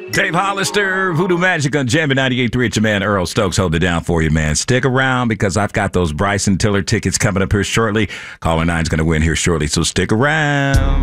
Dave Hollister, Voodoo Magic on Jammin' 98.3. It's your man Earl Stokes holding it down for you, man. Stick around because I've got those Bryson Tiller tickets coming up here shortly. Caller 9's going to win here shortly, so stick around.